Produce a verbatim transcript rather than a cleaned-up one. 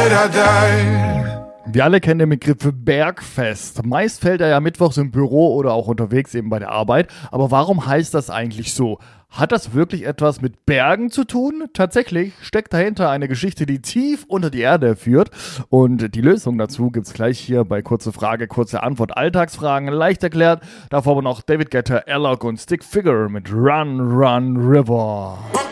da, da. Wir alle kennen den Begriff Bergfest. Meist fällt er ja mittwochs im Büro oder auch unterwegs eben bei der Arbeit. Aber warum heißt das eigentlich so? Hat das wirklich etwas mit Bergen zu tun? Tatsächlich steckt dahinter eine Geschichte, die tief unter die Erde führt. Und die Lösung dazu gibt's gleich hier bei Kurze Frage, Kurze Antwort. Alltagsfragen leicht erklärt. Davor aber noch David Guetta, Alok und Stick Figure mit Run, Run, River.